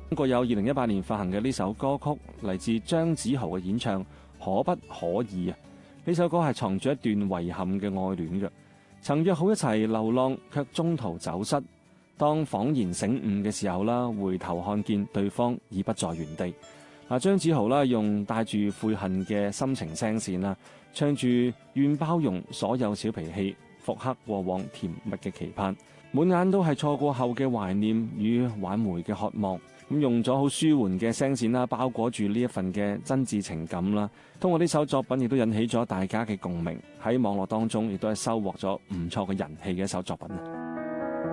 中國有2018年發行嘅呢首歌曲，嚟自張子豪嘅演唱，可不可以啊？呢首歌係藏住一段遺憾嘅愛戀嘅，曾約好一齊流浪，卻中途走失。當恍然醒悟嘅時候啦，回頭看見對方已不在原地。張子豪啦用帶住悔恨嘅心情聲線啦，唱住願包容所有小脾氣，復刻過往甜蜜嘅期盼，滿眼都係錯過後嘅懷念與挽回嘅渴望。咁用咗好舒緩嘅聲線啦，包裹住呢一份嘅真摯情感啦。通過呢首作品，亦都引起咗大家嘅共鳴，喺網絡當中亦都係收穫咗唔錯嘅人氣嘅一首作品啊！